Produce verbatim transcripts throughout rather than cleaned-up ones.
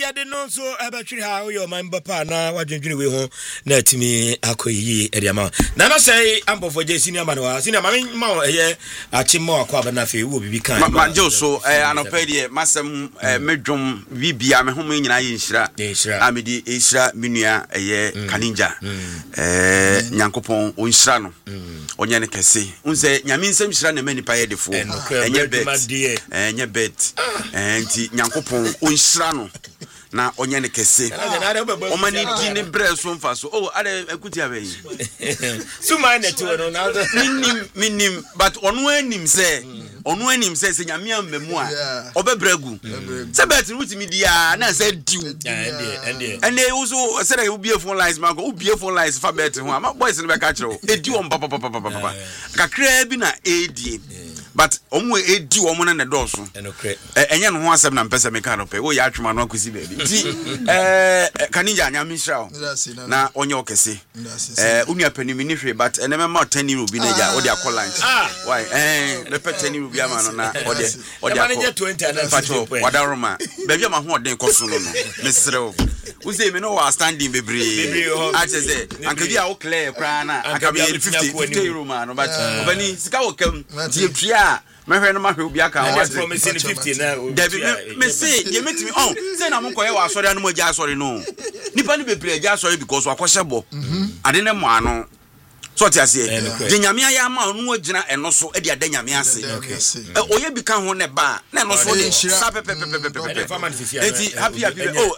ya de no so abatwiri ha wo your man papa na wadwendwene we ho na timi akoyi eriama na na say ambofo je senior man wa senior man ma eye achimo akwa ba na fe wo bibi kan ma je so eh anopa die masem medwom bibia me homo nyina ye nhira amedi ehira menua eye kaninja eh nyankopon onhira no onye ne kese unse nyame nsem hira na mani pa ye defo enye bet enye bet enti nyankopon onhira no na onye ne kese omani di ne breso mfa so oh ade akuti abeyi suma na to no na minim minim but onu anim se onu anim se se nyame amemu a obebregu se bet ruti media na se diu ende ende uzo se na ubie phone lines ma ko ubie phone lines fa bet ho ama boys ne be ka kire o edi o papa papa papa kakra bi na edie but omo edi omo na ne doso enye no ho asem na mpese me ka no pe wo ya atwema no akosi baby ti eh kaninja nyame shao na onye okese eh unu apanimi ni hwe but ene me ma ten euro bi na ja wo de akọ lunch why eh me pe ten euro bi ama no na wo de wo de akọ twenty and facho wada roma baby ma ho den koso no no me srew uze me no wa standing bebre ache ze anka bi a wo clear kra na aka bi fifty euro ma no but obani sika wo kam ti etua me hwe no ma hwe obi aka wa promising fifty na David me say ye metimi oh say na mo koye wa asori anu mo ja asori no nipa ni bebre ja asori because wa kwhyebo ade ne mo ano so ti ase de nyame aya ma onu agina eno so e de ada nyame ase oye bi ka ho ne ba na eno so de sa pe pe pe pe pe enti happy happy oh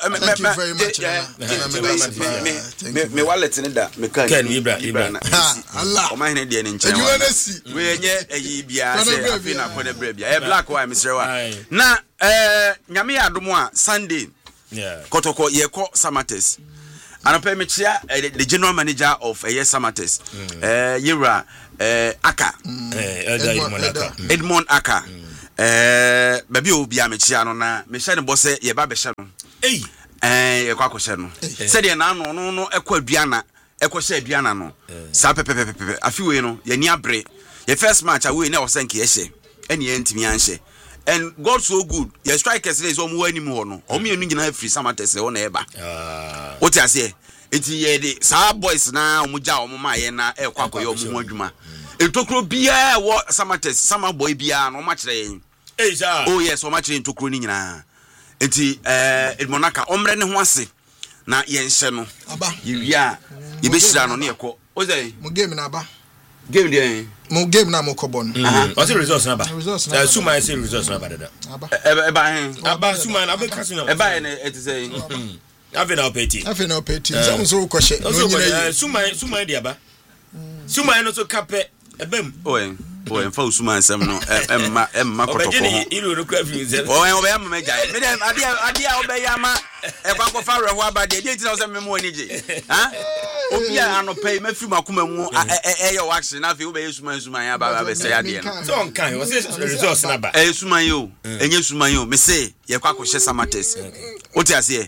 me me wallet ne da me kan Ken Ibra Ibra Allah o ma hene de ne nche we nye eyi bia se afi na ko de bra bia e black why me srewa na eh nyame ya adomo a Sunday yeah kotoko ye ko Samates anope me chia the general manager of uh, Samates mm. uh, Yera uh, Aka mm. uh, Edmond Aka Edmond Aka mm. uh, baby obi a me chia no na me hye ne bo se ye ba be hye no eh eh ye kwa ko hye no se de na no no no ekwa aduana ekwa hye aduana no sa pepepepe afi we no ye ni abre ye first match a we na o senke ye hye ene ye ntimi anhye and God so good your strikers is omo anim ho no omo enu nyina free Samates ho na eba ah what you say enti ye de sa boys na omo ja omo ma ye na e kwa koye omo adwuma etokro bia wo Samates sama boy bia no ma kire yen eh ja oh yes o ma kire etokro ni nyina enti eh Edmonaka omre ne ho ase na ye nhye no ye wia ye be hira no na ye ko o say mo game na aba game dey mo game na mo kobo no o say results na ba uh suma say results na ba dada aba e ba hen aba suma na be casino e ba ne e say ave na opeti ave na opeti so so ko hye no nyina suma suma dia ba suma no so kape ebem oen oen fa usuma nsem no emma emma kotoko ho iru no kwa fi ze oen obe am me jai me dem ade ade a obe ya ma e kwa ko fa reho abade de ti na so me mo ani je ha obi a anopai ma fi makoma mu e ye wax na fe obe yesuma nsuma ya ba ba se ade no so on kan o say results na ba e suma yo enye suma yo me say ye kwa ko hye Samates o ti ase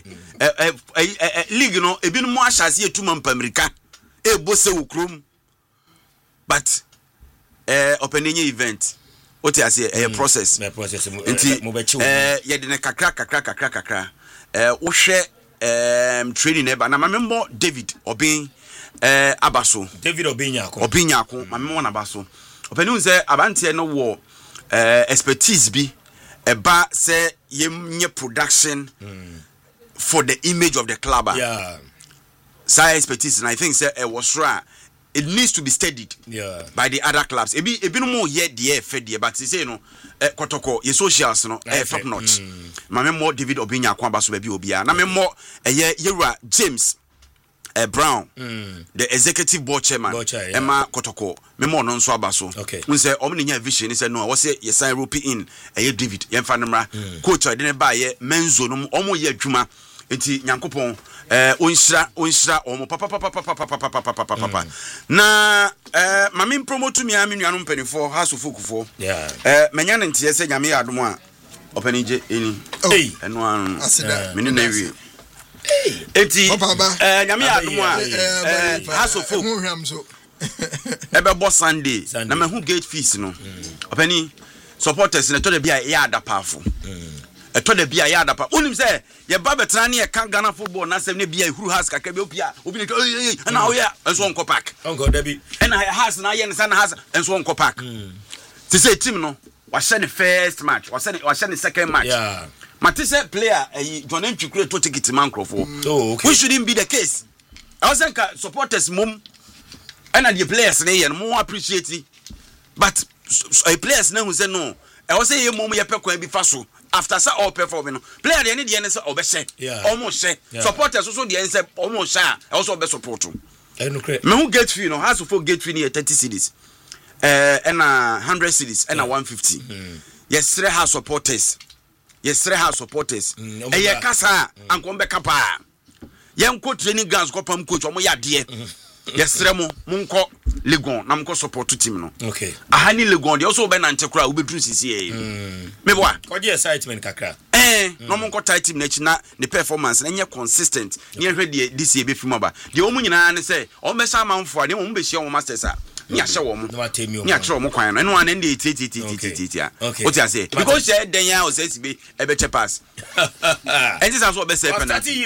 e league no ebi no mo ahase etuma mpamrika e bo se wukrum but eh opening event o ti ase e process me process mo be chi eh ye de ne kakra kakra kakra kakra eh wo hwe um training eba na mamembo David Obin eh abaso David Obinyako Obinyako mamembo na abaso openu se abante no wo eh expertise bi eba se yemnye production mm. for the image of the club yeah say expertise and I think say e was right it needs to be studied yeah by the other clubs ebi ebi no mo ye de e fe de but say no eh kotoko ye socials no eh top notch ma me mo David Obinyako abaso ba bi obia na me mo eh Yera James eh Brown mm. the executive board chairman yeah. Emma kotoko me mo no nso abaso okay we say omo nya vision say no we say ye sign European eh David ye fa nemra mm. coach de ne ba ye menzo no omo ye adwuma enti nyankopon eh onhira onhira omo papa papa papa papa papa papa papa na eh mame promote me ame nuanom penifo haso fokufo yeah eh menya ne ntie se nyame adom a openije eni hey eno anu asida me ne wi eh enti eh nyame adom a eh haso fok hu hwam so ebe bo Sunday na me hu gate fees no openi supporters na to de bia ya ada pafo eto da bia ya adapa onim say ye ba betra ne ye kan Ghana football na sem ne bia ehuru has kakra bi opia obi ne eh na o ya enso onko park onko da bi na has na ye ne sa na has enso onko park ti say team no wa share the first match wa share wa share the second match yeah Mate say player eh John Ntwikure to ticket man crofo oh okay which shouldn't be the case I was saying supporters mum and the players ne ye no appreciate it but a players na who say no I was say mum ye pekwan bi fa so after say all performing no player dey need dey say obehye almost say supporters also dey say almost say also be support eh no cre me who get fee no has for get fee near thirty cedis eh and one hundred cedis and one fifty yes three house supporters yes three house supporters eh ye kasa anko be kapa yenko training grounds ko pam coach omo ya de yes three mo monko Legon na mko support team no okay ahani Legon dey also be na ntekura obedru sisi eh me boa ko je excitement kakra eh no monko tight team na chi na the performance na nye consistent ne hwe de this year be film aba de omu nyina ne say o me sha manfo de omu be hia o masters a ni ahye wo mu ni akere mo kwan no eno an ndi ti ti ti ti ti ti a o ti ase because she den ya o say sibe e be che pass enti sa so o be say penalty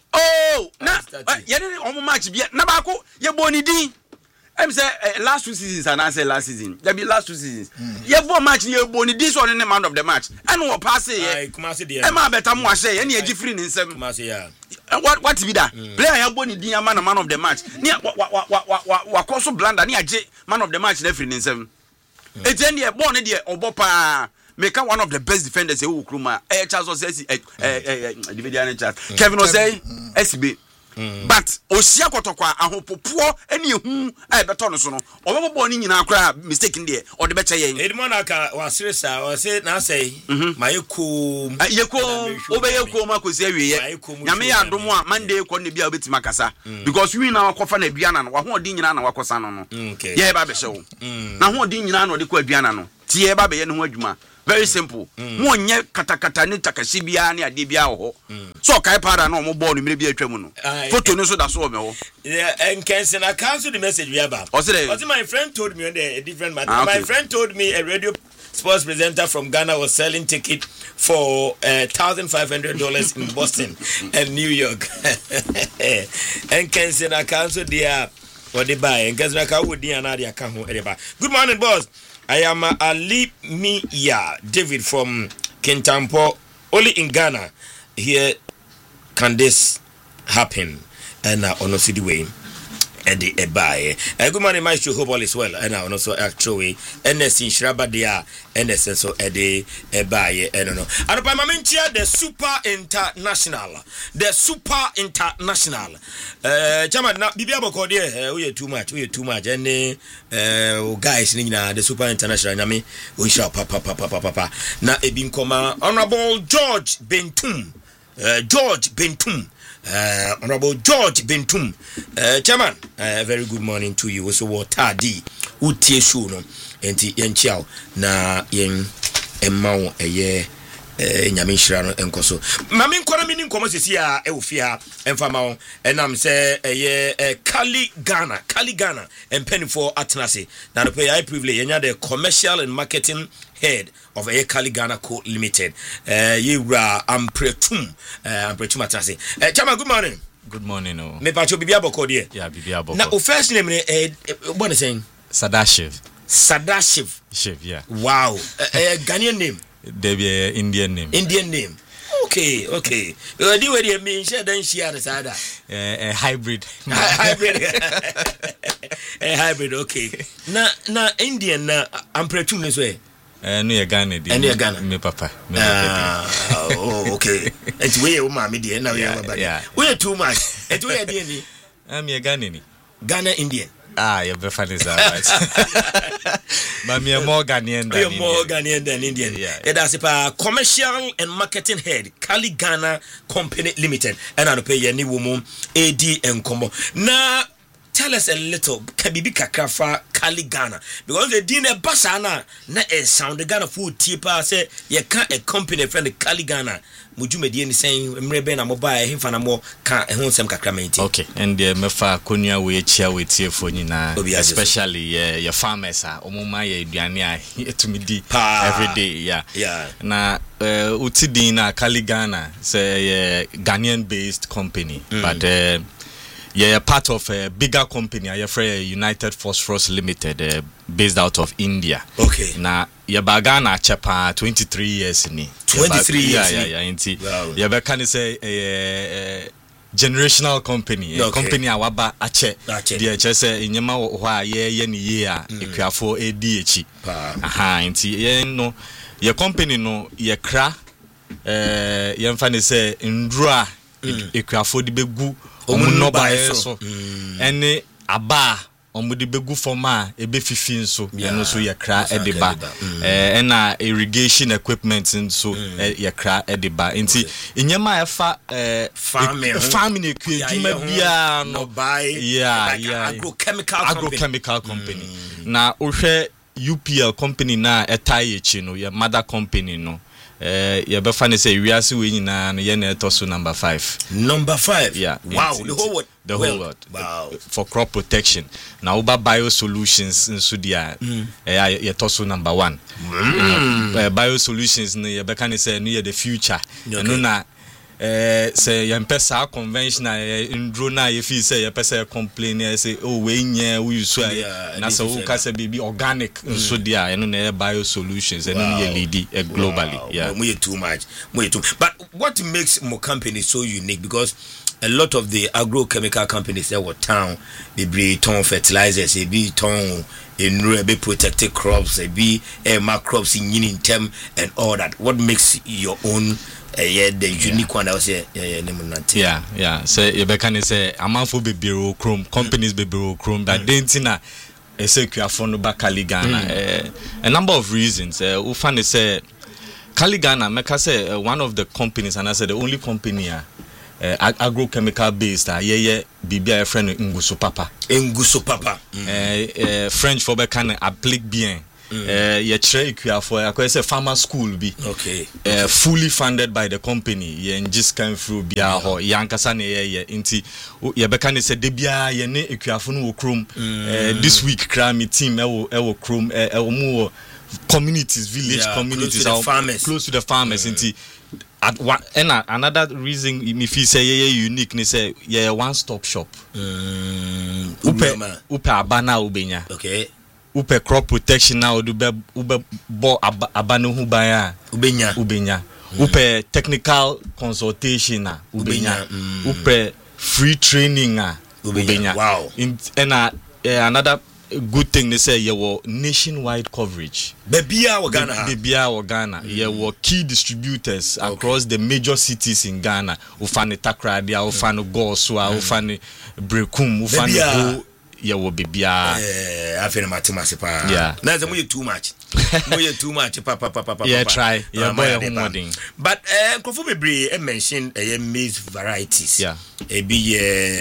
oh na ye ni omu match bia na ba ko ye boni din em say last two seasons and I say last season there be last two seasons ye bo match ye boni din so ne man of the match and we pass ye e ma beta mo ahye ye na ye free ni nsem what what be that player ya boni din ya man man of the match ni wa wa wa wa wa koso blanda ni age man of the match na free ni nsem e je ne ball ne de obo pa make one of the best defenders e wo kruma eh Charles Osei eh eh Dividian Charles Kevin Osei S B but osia kotokwa ahopopo ene ehu e beto no so no obebo ni nyina akra mistake ndie o de beche yen edmon aka wasiresa o say na say mayekom yekom obeyeko makosi awie nyame ya adomo a Monday ko ne bia obetima kasa because we na wakofa na aduana no wa ho odi nyina na wakosa no no ye ba be hyew na ho odi nyina na odi ko aduana no tie ba be ye ne ho adwuma very simple mo nye katakata ni takashi bia ne ade bia ho so kai para na mo ball no mere bia atwa mu no photo no so da so me ho and can I cancel the message we about what my friend told me on a different matter ah, okay. My friend told me a radio sports presenter from Ghana was selling ticket for uh, one thousand five hundred dollars in Boston and New York and can I cancel the what they buy and can I cancel the another account good morning boss. I am uh, Ali Miya David from Kintampo. Only in Ghana here can this happen. And uh, on the way, and the buy. Uh, good morning, my show. Hope all is well. And uh, also actually, and the sin shraba dia, and the sense of the buy. I don't know. And by Mamintia, the super international, the super international. Uh, Chama na Bibia Boko there. We are too much. We are too much. And uh, guys, nina the super international. Nami we shall papa papa papa papa. Na ebin koma Honorable George Bentum. Uh, George Bentum. Uh, Honorable George Bentum, uh, Chairman, uh, very good morning to you. So what tadi utie show no enti yenchiao na yen emao eye nyame hira no enkoso mame nkora mini nkomo sesi a e ofia emfa mawo enam se eye Kali Ghana Kali Ghana empeni for Atnase na no pay I privilege yenya the commercial and marketing head of a Kali Ghana Co Limited eh yewra ampretum eh ampretum Atnase eh Chama good morning good morning no me pacho bibia boko de yeah bibia boko na o first name eh what is saying Sadashiv Sadashiv Shiv yeah wow eh Ghanaian name there be a Indian name. Indian name. Okay, okay. Uh, do what you mean? Share then share the side. A hybrid. Hybrid. A hybrid. Okay. Na na Indian na I'm pretty this way. Eh no you Ghana. And you Ghana. Me papa. Ah. Oh okay. It's way o mama dey na we are. We too much. It's way dey ni. I'm a Ghanaian. Ghana Indian. Ah, you're very funny, sir. But me more Ghanaian than Indian. More Ghanaian than Indian. Yeah. Yeah. That's a commercial and marketing head, Kali Ghana Company Limited. And I pay any woman A D and combo. Na tell us a little kabibi kakra Kali Ghana, because the dinner basana na e sound the Ghana food tipa say you can't a company friend the Kali Ghana muju medie saying mrebe na mobile him fana mo ka ehun sem kakra menti. Okay, and the mefa konua we chia we tie for nyina, especially uh, your farmers are omuma ye aduane a to me di every day. Yeah, yeah. Na uh, utidi na Kali Ghana say uh, Ghanaian based company, mm. but uh, yeah, part of a bigger company. I have United Phosphorus Limited, uh, based out of India. Okay. Na Yabagana chapa twenty-three years ni. twenty-three years. Yeah, yeah, yeah. Inti. Wow. Yabakani say a generational company. A company awaba ache. Ache. The ache say inyama wa ye ye ni ye a ekuafo A D H. Aha, inti ye no ye company no ye kra eh ye mfa ni say ndrua ekuafo di begu omu no ba so ene aba omu de begu forma ebe fifi nso eno so ye kra edeba eh ena irrigation equipment nso ye kra edeba nti inyema efa eh farming equipment bia no buy yeah yeah agrochemical agrochemical company na ohwe U P L company na etai echi no ye mother company no eh you be funny say we are see we nyina no ye na etoso number five. Number five. Yeah. Wow, the whole world. The well, whole world. Wow. For crop protection. Now Uba Biosolutions in Sudia eh ye toso number one. Mm. Uh, Biosolutions no ye be can say no the future. Okay. No na eh say ye pesa conventional ndro na ye feel say ye pesa complain say oh we nya we use so na so who can say be organic so there no na Biosolutions and no ye lead globally. Wow. Yeah, we too much we too. But what makes Mo company so unique? Because a lot of the agrochemical companies that were town they be ton fertilizers, they be ton in be protected crops, they be uh, crops in in term and all that. What makes your own Uh, yeah, the unique yeah. one I was here. Yeah, yeah, yeah, yeah. So you can say amount for be bureau chrome companies be bureau chrome that didn't na a secure phone back Kali Ghana. A number of reasons. Uh, we find say Kali Ghana. Make say uh, one of the companies, and I said the only company uh, uh, agrochemical based. Uh, yeah, yeah. Bibia friend Nguso Papa. Nguso Papa. Mm. Uh, uh, French for be can applique bien. Mm. Uh, ye try for I say farmer school be okay. Uh, fully funded by the company. Ye just came through bia ho yankasa na ye ye nti ye beka ne say de bia ye ne ekuafo no wo krom this week kra me team e wo e wo krom e wo communities village yeah, communities close to the farmers, close to the farmers yeah. Nti at one and another reason me feel say ye unique ni say ye one stop shop. Mm. Upe upe abana ubenya. Okay. Upe crop protection now do be ube bo abano hu baya ubenya ubenya mm. Upe technical consultation na ubenya mm. Upe free training na ubenya, ubenya. Wow. In and uh, uh, another good thing they say you were nationwide coverage. Bebia or Ghana. Bebia or Ghana. Mm. You were key distributors okay. across the major cities in Ghana. Ufane Takradia, Ufane Goswa, Ufane Brekum, Ufane Go. Yeah, will be bia. Eh, I feel my too much. Yeah, now the too much. More too much. Papa, papa, papa. Yeah, try. Yeah, boy, homeworking. But eh, Kofu Bebre mentioned a maize varieties. Yeah, a be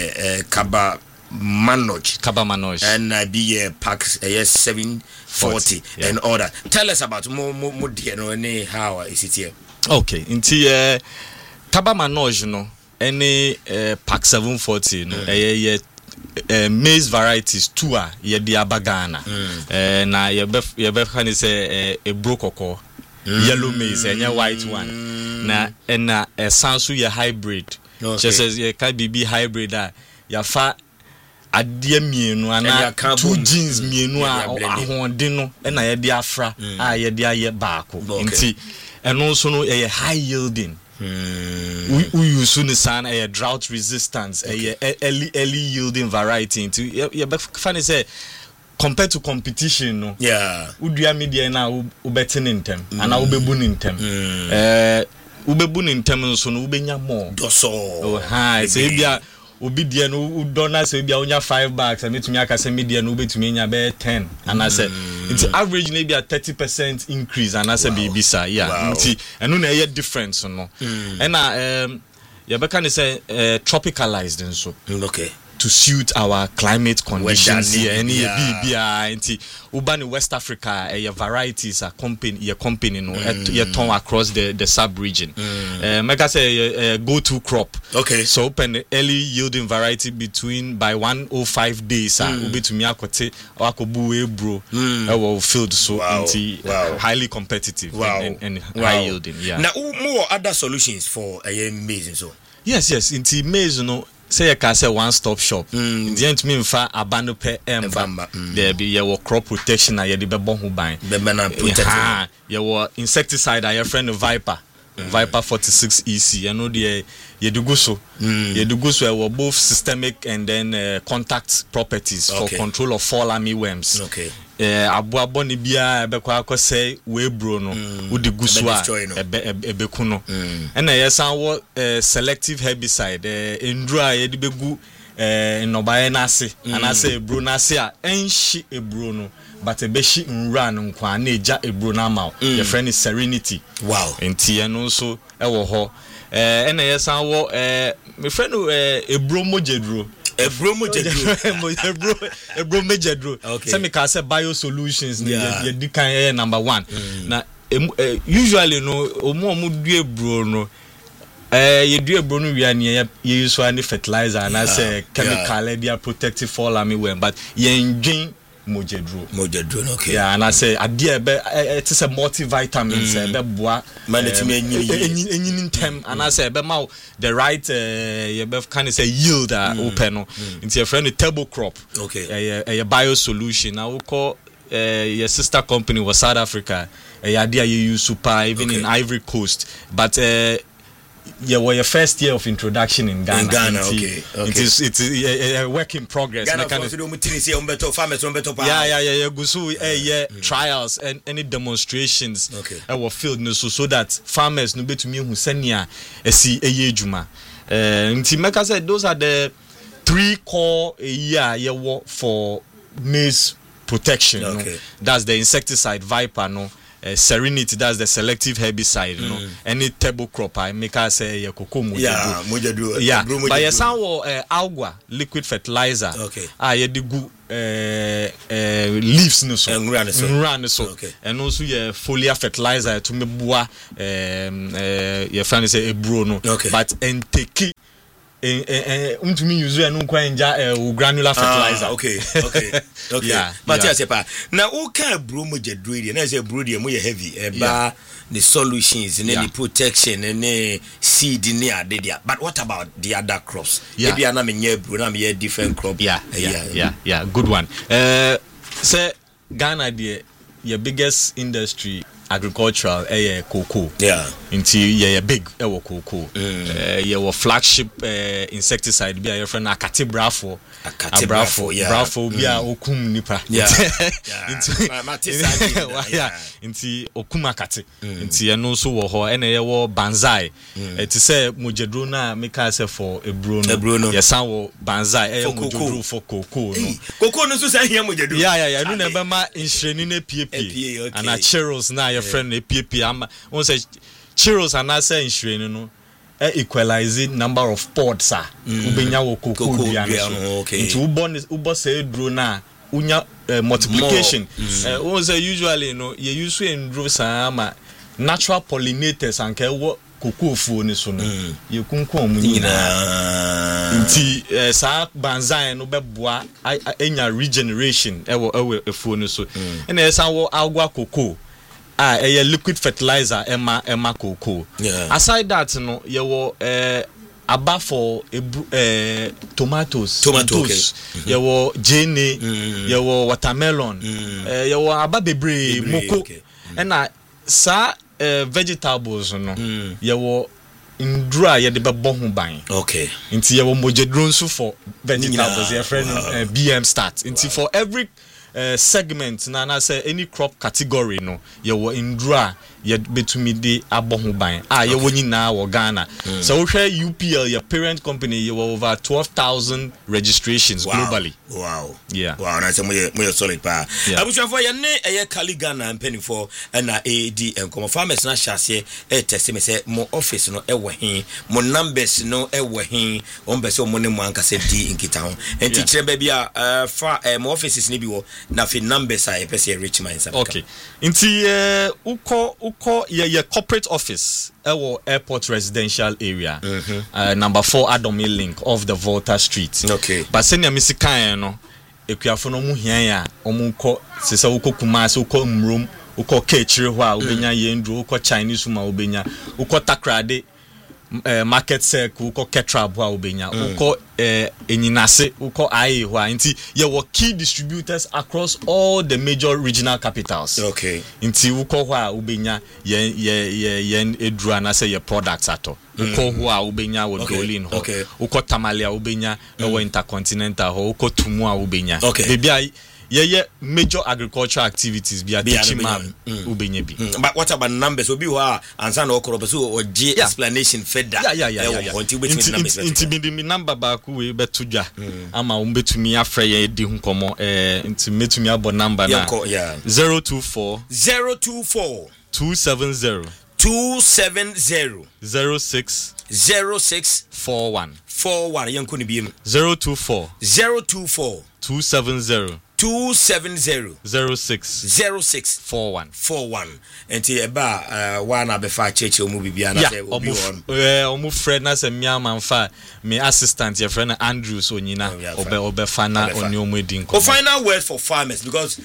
a Kaba Manoj, Kaba Manoj, and I be a packs a seven forty and all that. Tell us about more, more, more. You know, how is it here? Okay, into uh, Kaba Manoj, no, any uh, pack seven forty, no, eh, yeah. Uh, maize varieties two are ye di abagana mm. uh, na ye be ye be can say a brokoko mm. yellow maize and your white one mm. na and na a sansu ye hybrid okay. Just says ye can be hybrid that ya fa adie mienu ana two genes mienu a ahonde no e na ye di afra a ye di aye baako nti eno so no ye high yielding. Hmm. We we use soon san a drought resistance a early early yielding variety into yeah but funny say compared to competition no yeah udua media na ubetting in them and now ubebu in them eh ubebu in them so no ubenya more doso oh hi say bia obi die no udona say bia onya five bags and metumi aka say media no ubetumi nya be ten and I say it's average maybe a thirty percent increase and I say baby sir yeah nti eno na e difference no and um you be can say tropicalized and so okay to suit our climate conditions here any yeah. bibia nti uba in West Africa a uh, varieties are company your company no mm. you turn across the the sub region mm. uh, make us say uh, go to crop okay so open early yielding variety between by one oh five days ah ubi to me akote akobu ebro e will field so wow. nti wow. highly competitive wow. and, and, and wow. high yielding yeah now more other solutions for a uh, maize so yes yes nti maize no say you say one stop shop mm. the end me mfa abano pe emfa mm. there be your crop protection na ye de bebo ho ban bebe na protection your insecticide your friend Viper mm. Viper forty-six E C you know the ye de guso mm. ye de guso were both systemic and then uh, contact properties okay. for control of fall army worms okay eh abo abo ni bia ebe kwa akose we bro no udi guso a ebe ebe kuno na yesan wo selective herbicide eh endura ye de begu eh nobaye na ase anase ebro na ase a enhyi ebro no but ebe shi nra no nkwa na eja ebro na ma your friend is Serenity wow enti ye no so e wo ho eh na yesan wo eh me friend eh ebro mojeduro ebro mojeduro ebro ebro mojeduro okay. say me ka say bio solutions yeah. ye di kan number one mm. na uh, usually no omo omo du ebro no eh ye du ebro no wi an ye ye use any fertilizer and I say chemical yeah. they are protective fall army worm but ye ndwin mojeduro mojeduro okay yeah and I say adie be it is a multivitamins mm. be boa management enyini enyini tem and I say be ma the right uh, you be can say yield uh, mm. open no mm. into your friend table crop okay a, a, a bio solution now we call uh, your sister company was South Africa a uh, idea you use super even okay. in Ivory Coast but uh, yeah, well, your first year of introduction in Ghana. In Ghana, okay. okay. It is it's a, a, a work in progress. Ghana for the farmers, yeah, yeah, yeah, yeah. Gusu, eh, yeah, mm. trials and any demonstrations. Okay. Our field, no, so so that farmers no be to me who send ya a see a year juma. Uh, Ntimeka said those are the three core a year year for maize protection. Okay. No? That's the insecticide Viper, no. Uh, Serenity, that's the selective herbicide, mm. you know. Any table crop, I make us say a cocoa moja yeah, moja do. Yeah, but your sound uh, alga liquid fertilizer. Okay. Ah, you do good uh, uh, leaves no so. And run so. Run so. Okay. And also your foliar fertilizer to me boa um uh your friend say a bro no. Okay. But and take eh eh untumi use enu kwa nja granular fertilizer. Ah, okay, okay, okay. Yeah, but yeah. I say pa na o ka bro mo jedro na say bro dey mo ye heavy e ba the solutions and yeah. the protection and the seed in ade dia. But what about the other crops? Yeah. Maybe na me nye bro na me different crop. Yeah, yeah, yeah, yeah, yeah. Good one. Uh say Ghana the your biggest industry agricultural eh cocoa yeah into yeah big eh cocoa mm. uh, yeah flagship uh, insecticide be your friend akate brafo akate brafo yeah brafo be a okum nipa yeah into yeah into okum akate into you know so wo ho and eh wo banzai it say mojedro na make us for ebro no yes san wo banzai eh mojedro for cocoa no cocoa no so say here mojedro yeah yeah yeah no na be ma inhreni na pie and a churros na friend a P P am on say churros and I say insurance no e equalizing number of pods ah ubenya wo cocoa duane so into ubon ubo say dro na unya multiplication on say usually no you use in dro sama natural pollinators and ke wo cocoa fu ni so no you kunkun mu nyina nti sa banzai no beboa enya regeneration e wo e fu ni so na esa wo agwa cocoa ah a liquid fertilizer ema ema cocoa yeah. Aside that no you wo eh aba for eh tomatoes tomato tomatoes okay. You wo jene mm. You wo watermelon mm. eh you wo aba bebre moko okay. mm. And sa eh, vegetables no mm. You wo ndura ye de bebo ho ban okay nti ye wo mojedro nso for vegetables your friend wow. uh, B M start nti wow. For every Uh, segment na na say any crop category no you were in draw ye betumi de aboho ban ah ye woni na wo Ghana so wo hwe U P L your parent company you over twelve thousand registrations wow. globally wow yeah wow na say moye moye solid pa abusuafo ye ne eye Kali Ghana mpenifo na A D enkomo farmers na hyase e test me say mo office no e wo hin mo numbers no e wo hin on be say mo ne mo anka say di nkita ho enti kire ba bia fa mo offices ne bi wo na fi numbers a e pese rich man sabaka okay enti eh uko uko ye ye corporate office our airport residential area mm-hmm. uh, number four Adomi Link off the Volta Street okay but senior misikan no ekuafo no mu hian ya omunko sesa uko Kumasi uko Mrom uko Kechire ho a obenya yendro uko Chinese ma obenya uko Takrade Uh, market circle uko Ketrab ho obenya mm. uko uh, Enyinase uko Aye ho nti ye were key distributors across all the major regional capitals okay nti uko ho a obenya ye ye ye ye edura na say your products ato mm. uko ho a obenya wo okay. Dolin ho okay. uko Tamale a obenya mm. wo Intercontinental ho uko Tumu a obenya okay. baby yeah yeah major agricultural activities be a teaching man ubenye bi but what about numbers obi wa ansa na okoro so o g explanation feda yeah yeah yeah yeah inti mi number ba ku we betudwa ama um betumi afre ye di hu komo eh inti metumi abo number na zero two four zero two four two seven zero two seven zero zero six zero six four one four one yanko ni biem zero two four zero two four two seven zero two seven zero zero six zero six four one four one enti eba uh, one abefa cheche omu bibia na say obi on eh omu friend na say mia manfa me assistant your friend Andrews onyina obe obe fana oni omu edin ko final word for farmers because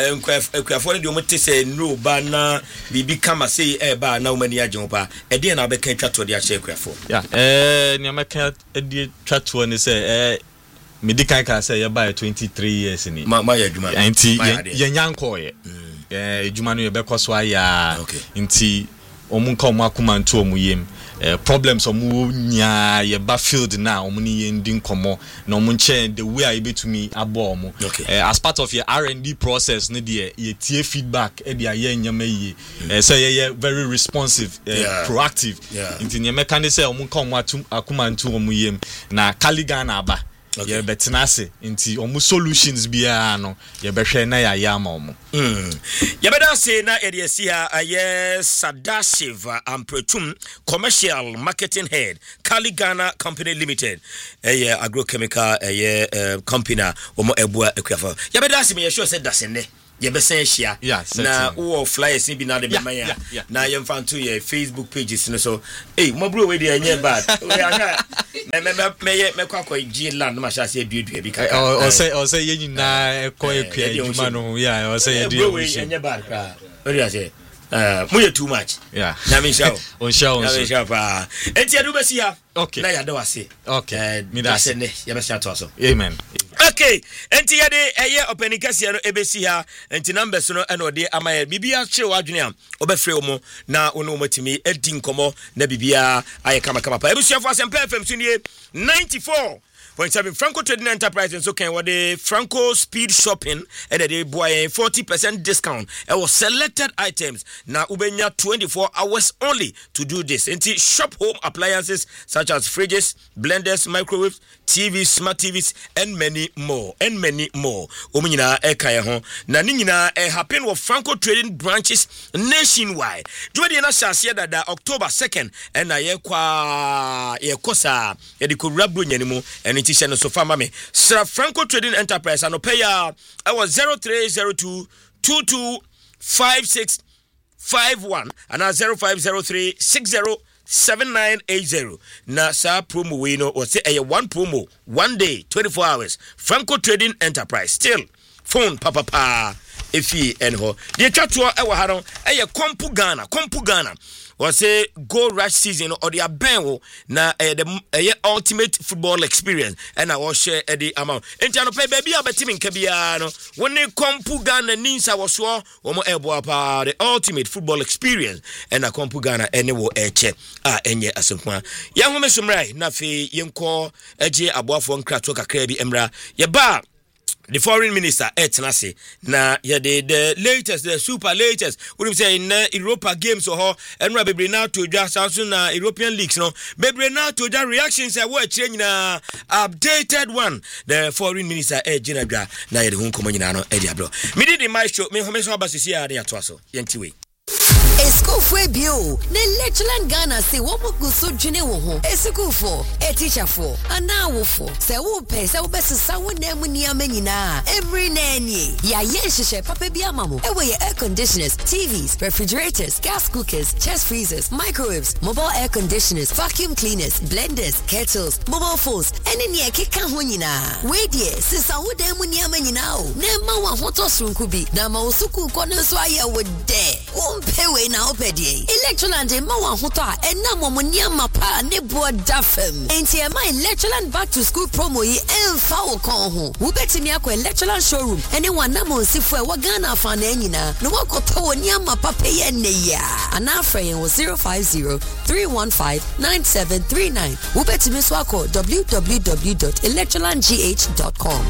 ekwafo ne de omu te say no ba na bibi kama say eba na omani agye pa e de na be kan twato de a share ekwafo yeah eh ni ameka e de twato ne say eh medical can say you buy twenty-three years ni ma ma ya djuma enti ye nyanko ye eh djuma no ye be koso aya enti omunka omu akuma nto omu yem eh problems omu nya ye ba field na omu ni ye ndin komo na omu nche the way I betumi abo omu eh as part of your R and D process ne de ye tie feedback e de aye nyama yi eh say ye very responsive eh, yeah. proactive enti ne meka ne say omunka omu akuma nto omu yem na Kali Ghana aba okay. Yeah, but nase inti omu solutions biya no ye behwe na ya yama omu mm ye beda say na ediesia aye Sadashiv Ampretum commercial marketing head Kali Ghana Company Limited aye agrochemical aye uh, company omo ebua ekwafa ye beda say me ye sure say dasene ye be sen hia na wo flyers bi na de be man ya na ye mfa nto ye Facebook pages no so eh mo bro we dey enye bad we aka me me me me kwa kwa gi land ma sha se duadua bi kaka o say o say ye nyina ekọ ekua eduma no ya o say ye dey we enye bad ka o dey say uh mo ye too much yeah na me show on show na me show pa enti adu be sia okay na ya de wase okay me da se ne ye be sia to so amen okay enti ye de eye opening kase no ebesi ha enti numbers no e no de amaye bibia kire wadwene am obefre omo na ono matimi edi nkomo na bibia aye kama kama pa ebusuafo asempa F M sunie ninety-four point seven Franco Trading Enterprise so can what the Franco Speed Shopping and they boy forty percent discount it was selected items now ubenya twenty-four hours only to do this and shop home appliances such as fridges, blenders, microwaves, T Vs, smart T Vs and many more and many more omunyina ekaya ho na ninyina e happen with Franco Trading branches nationwide do the na share that October second and na ye kwa ye kosa ye di ko rabro nyanimu and Tisha no so far me Sir Franco Trading Enterprise and pay ya I was zero three zero two two two five six five one and now zero five zero three six zero seven nine eight zero na sa promo we no or say a one promo one day twenty-four hours Franco Trading Enterprise still phone papa pa efi enho the twatwo e wa ha no e Kompu Ghana Kompu Ghana was say go rush season or the abenwo na eh, the eh, ultimate football experience and I was share the amount enti no pay baby abetimi nka bia no woni Kompu Ghana ninsa wo so omo ebo pa the ultimate football experience and a Kompu Ghana ene wo eche a enye asempa ya home somrai na fe yenko eje aboafo nkrato kakra bi emra ye ba the foreign minister etnase na ye the, the latest the super latest we say in uh, Europa games or enra bebre na to dwa sanso na European leagues no bebre na to dwa reactions e wo akire nyina updated one the foreign minister e gina dwa na ye de hu komo nyina no e dia bro me di the my show me ho me so abasisi ya de ato aso yentiwe Escofu bio ne Lectureland Ghana say wo bugu so dwene wo ho esukufo e teacher for ana wo for say wo pe say wo besesa wo na mu nia manyina every nanny ya ye hihye papa bi amamo e we air conditioners, T Vs, refrigerators, gas cookers, chest freezers, microwaves, mobile air conditioners, vacuum cleaners, blenders, kettles, mobile phones ene ne keka ho nyina we die sisa wo da mu nia manyina o na ma wa hoto sunku bi na ma osuku ko ne so aye wo de wo pewe na opedie Electroland ma wa hoto a ena mo nia mapa ne bo dafem enti e ma Electroland back to school promo yi emfa wo kon ho wo betimi akọ Electroland showroom ene wana mo sifo e wa Ghana fa na anyina no wakoto wo nia mapa peye ne ya ana afren wo zero five zero three one five nine seven three nine wo betimi so akọ w w w dot electroland g h dot com